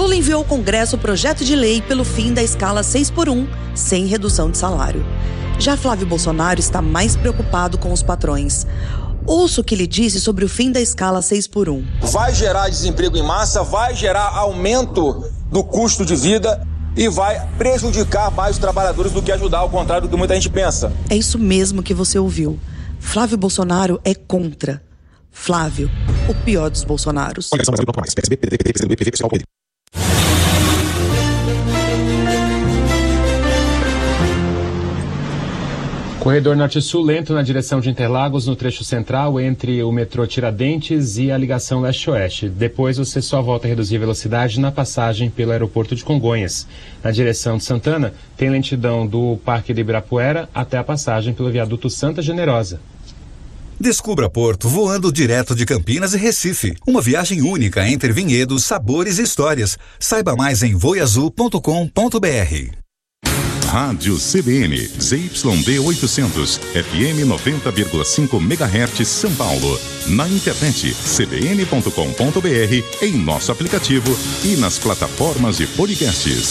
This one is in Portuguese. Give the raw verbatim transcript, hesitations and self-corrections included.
Lula enviou ao Congresso o projeto de lei pelo fim da escala seis por um, sem redução de salário. Já Flávio Bolsonaro está mais preocupado com os patrões. Ouça o que ele disse sobre o fim da escala seis por um. Vai gerar desemprego em massa, vai gerar aumento do custo de vida e vai prejudicar mais os trabalhadores do que ajudar, ao contrário do que muita gente pensa. É isso mesmo que você ouviu. Flávio Bolsonaro é contra. Flávio, o pior dos Bolsonaros. Corredor Norte-Sul lento na direção de Interlagos, no trecho central, entre o metrô Tiradentes e a ligação leste-oeste. Depois você só volta a reduzir velocidade na passagem pelo aeroporto de Congonhas. Na direção de Santana, tem lentidão do Parque do Ibirapuera até a passagem pelo viaduto Santa Generosa. Descubra Porto voando direto de Campinas e Recife. Uma viagem única entre vinhedos, sabores e histórias. Saiba mais em voe azul ponto com ponto b r. Rádio C B N, Z Y D oitocentos, F M noventa vírgula cinco megahertz, São Paulo. Na internet, c b n ponto com ponto b r, em nosso aplicativo e nas plataformas de podcasts.